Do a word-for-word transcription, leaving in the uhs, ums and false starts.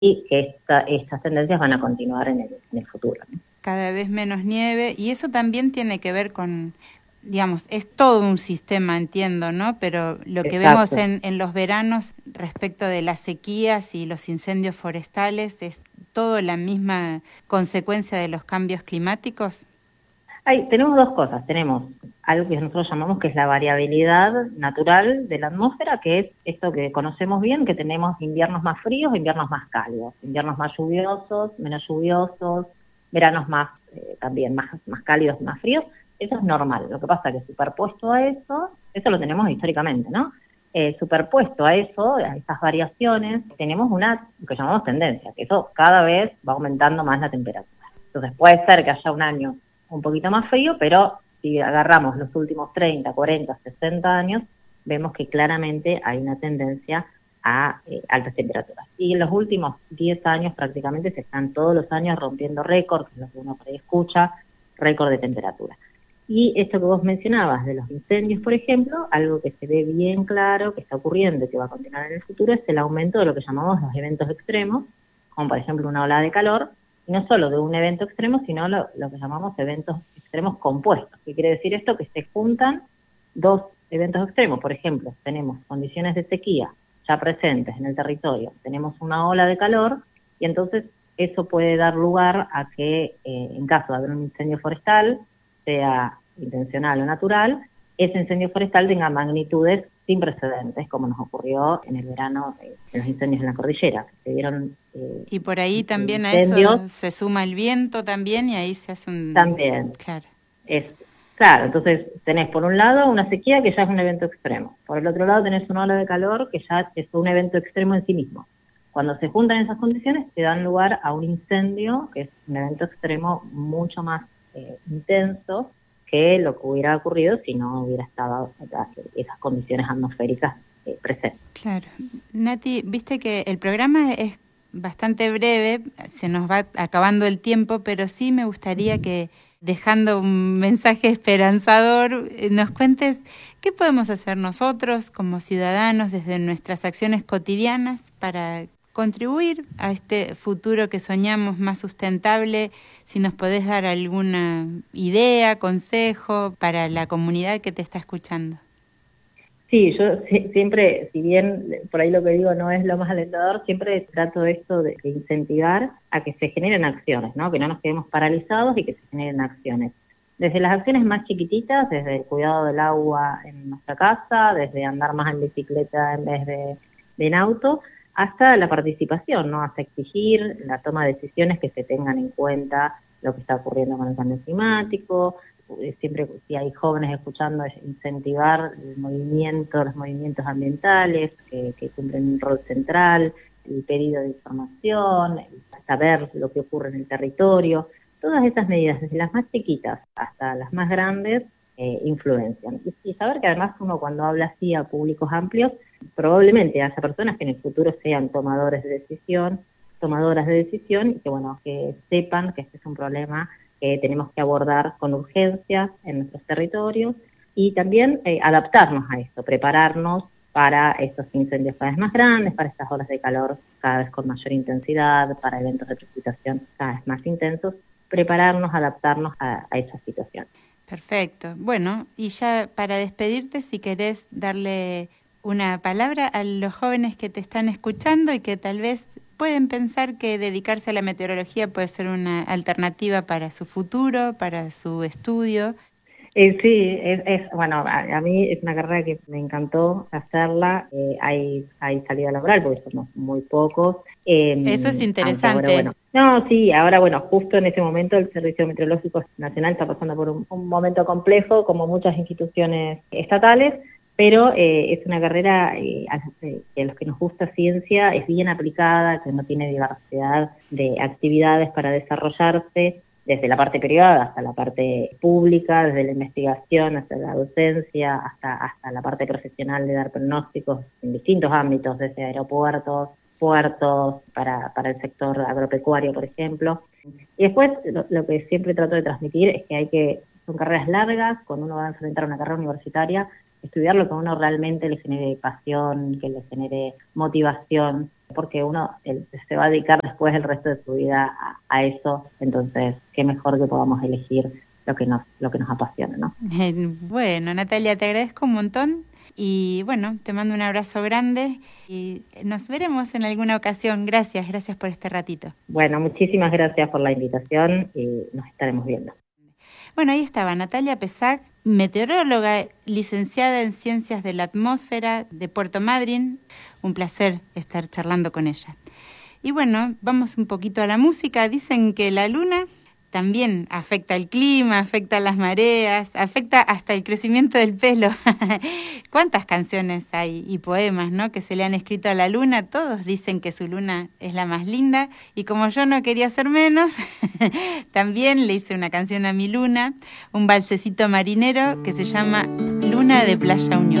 y que esta, estas tendencias van a continuar en el, en el futuro, ¿no? Cada vez menos nieve, y eso también tiene que ver con, digamos, es todo un sistema, entiendo, ¿no? Pero lo que Exacto. vemos en, en los veranos respecto de las sequías y los incendios forestales, ¿es todo la misma consecuencia de los cambios climáticos? Hay, tenemos dos cosas. Tenemos algo que nosotros llamamos que es la variabilidad natural de la atmósfera, que es esto que conocemos bien, que tenemos inviernos más fríos, inviernos más cálidos, inviernos más lluviosos, menos lluviosos, veranos más eh, también más, más cálidos, más fríos. Eso es normal. Lo que pasa es que superpuesto a eso, eso lo tenemos históricamente, ¿no? Eh, superpuesto a eso, a estas variaciones, tenemos una que llamamos tendencia, que eso cada vez va aumentando más la temperatura. Entonces puede ser que haya un año un poquito más frío, pero si agarramos los últimos treinta, cuarenta, sesenta años, vemos que claramente hay una tendencia a eh, altas temperaturas. Y en los últimos diez años prácticamente se están todos los años rompiendo récords, que es lo que uno por ahí escucha, récord de temperatura. Y esto que vos mencionabas de los incendios, por ejemplo, algo que se ve bien claro, que está ocurriendo y que va a continuar en el futuro, es el aumento de lo que llamamos los eventos extremos, como por ejemplo una ola de calor, y no solo de un evento extremo, sino lo, lo que llamamos eventos extremos compuestos. ¿Qué quiere decir esto? Que se juntan dos eventos extremos. Por ejemplo, tenemos condiciones de sequía ya presentes en el territorio, tenemos una ola de calor, y entonces eso puede dar lugar a que, eh, en caso de haber un incendio forestal, sea intencional o natural, ese incendio forestal tenga magnitudes sin precedentes, como nos ocurrió en el verano eh, en los incendios en la cordillera. Se dieron eh, y por ahí también incendios, a eso se suma el viento también, y ahí se hace un... También. Claro. Es, claro, entonces tenés por un lado una sequía que ya es un evento extremo. Por el otro lado tenés una ola de calor que ya es un evento extremo en sí mismo. Cuando se juntan esas condiciones, te dan lugar a un incendio, que es un evento extremo mucho más eh, intenso que lo que hubiera ocurrido si no hubiera estado esas condiciones atmosféricas eh, presentes. Claro. Nati, viste que el programa es bastante breve, se nos va acabando el tiempo, pero sí me gustaría que, dejando un mensaje esperanzador, nos cuentes qué podemos hacer nosotros como ciudadanos desde nuestras acciones cotidianas para contribuir a este futuro que soñamos más sustentable. Si nos podés dar alguna idea, consejo para la comunidad que te está escuchando. Sí, yo siempre, si bien por ahí lo que digo no es lo más alentador, siempre trato esto de incentivar a que se generen acciones, ¿no? Que no nos quedemos paralizados y que se generen acciones. Desde las acciones más chiquititas, desde el cuidado del agua en nuestra casa, desde andar más en bicicleta en vez de, de en auto, hasta la participación, ¿no? Hasta exigir la toma de decisiones que se tengan en cuenta lo que está ocurriendo con el cambio climático. Siempre, si hay jóvenes escuchando, es incentivar el movimiento, los movimientos ambientales que, que cumplen un rol central, el pedido de información, saber lo que ocurre en el territorio. Todas estas medidas, desde las más chiquitas hasta las más grandes, eh, influencian. Y, y saber que además uno, cuando habla así a públicos amplios, probablemente haya personas que en el futuro sean tomadores de decisión, tomadoras de decisión, y que bueno, que sepan que este es un problema que tenemos que abordar con urgencia en nuestros territorios, y también eh, adaptarnos a esto, prepararnos para estos incendios cada vez más grandes, para estas olas de calor cada vez con mayor intensidad, para eventos de precipitación cada vez más intensos, prepararnos, adaptarnos a, a esa situación. Perfecto. Bueno, y ya para despedirte, si querés darle una palabra a los jóvenes que te están escuchando y que tal vez pueden pensar que dedicarse a la meteorología puede ser una alternativa para su futuro, para su estudio. Eh, sí, es, es bueno, a, a mí es una carrera que me encantó hacerla. Eh, hay hay salida laboral porque somos muy pocos. Eh, Eso es interesante. Ahora, bueno, no, sí, ahora bueno, justo en este momento el Servicio Meteorológico Nacional está pasando por un, un momento complejo, como muchas instituciones estatales, pero eh, es una carrera eh, que a los que nos gusta ciencia es bien aplicada, que no tiene diversidad de actividades para desarrollarse, desde la parte privada hasta la parte pública, desde la investigación hasta la docencia, hasta hasta la parte profesional de dar pronósticos en distintos ámbitos, desde aeropuertos, puertos, para, para el sector agropecuario, por ejemplo. Y después, lo, lo que siempre trato de transmitir es que hay que, son carreras largas, cuando uno va a enfrentar una carrera universitaria, estudiar lo que a uno realmente le genere pasión, que le genere motivación, porque uno el, se va a dedicar después el resto de su vida a, a eso, entonces qué mejor que podamos elegir lo que nos, lo que nos apasiona, ¿no? Bueno, Natalia, te agradezco un montón y bueno, te mando un abrazo grande y nos veremos en alguna ocasión. Gracias, gracias por este ratito. Bueno, muchísimas gracias por la invitación y nos estaremos viendo. Bueno, ahí estaba Natalia Pesac, meteoróloga, licenciada en Ciencias de la Atmósfera de Puerto Madryn. Un placer estar charlando con ella. Y bueno, vamos un poquito a la música. Dicen que la luna también afecta el clima, afecta las mareas, afecta hasta el crecimiento del pelo. ¿Cuántas canciones hay y poemas, ¿no?, que se le han escrito a la luna? Todos dicen que su luna es la más linda y como yo no quería ser menos, también le hice una canción a mi luna, un valsecito marinero que se llama Luna de Playa Unión.